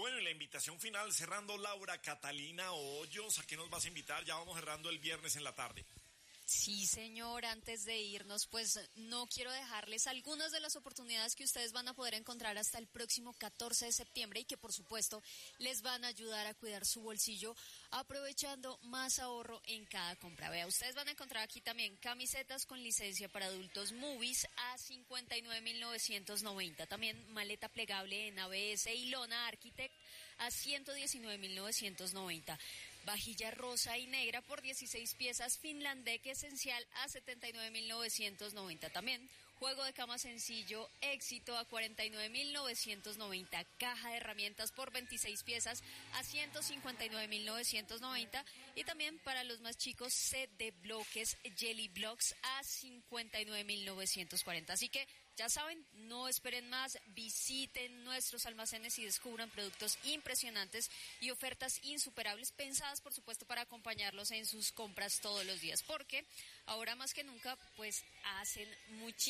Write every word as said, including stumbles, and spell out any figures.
Bueno, y la invitación final, cerrando, Laura Catalina Hoyos, ¿a qué nos vas a invitar? Ya vamos cerrando el viernes en la tarde. Sí, señor, antes de irnos, pues no quiero dejarles algunas de las oportunidades que ustedes van a poder encontrar hasta el próximo catorce de septiembre y que por supuesto les van a ayudar a cuidar su bolsillo aprovechando más ahorro en cada compra. Vea, ustedes van a encontrar aquí también camisetas con licencia para adultos Movies a cincuenta y nueve mil novecientos noventa, también maleta plegable en A B S y lona Architect a ciento diecinueve mil novecientos noventa, vajilla rosa y negra por dieciséis piezas Finlandec esencial a setenta y nueve mil novecientos noventa, también juego de cama sencillo Éxito a cuarenta y nueve mil novecientos noventa, caja de herramientas por veintiséis piezas a ciento cincuenta y nueve mil novecientos noventa y también para los más chicos set de bloques Jelly Blocks a cincuenta y nueve mil novecientos cuarenta. Así que ya saben, no esperen más, visiten nuestros almacenes y descubran productos impresionantes y ofertas insuperables, pensadas por supuesto para acompañarlos en sus compras todos los días, porque ahora más que nunca pues hacen muchísimo